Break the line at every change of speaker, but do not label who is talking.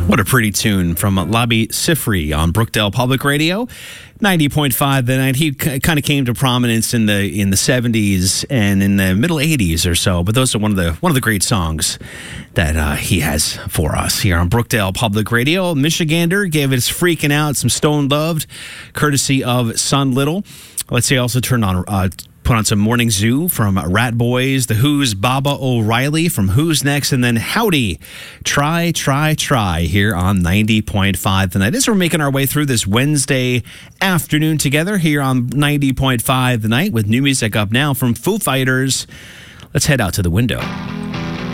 What a pretty tune from Labi Siffre on Brookdale Public Radio. 90.5 The Night. He kind of came to prominence in the 70s and in the middle 80s or so. But those are one of the great songs that he has for us here on Brookdale Public Radio. Michigander gave us Freaking Out, some Stone Loved, courtesy of Son Little. Let's see, also put on some Morning Zoo from Rat Boys, The Who's Baba O'Reilly from Who's Next, and then Howdy, Try, Try, Try here on 90.5 The Night. As we're making our way through this Wednesday afternoon together here on 90.5 The Night with new music up now from Foo Fighters. Let's head out to the window.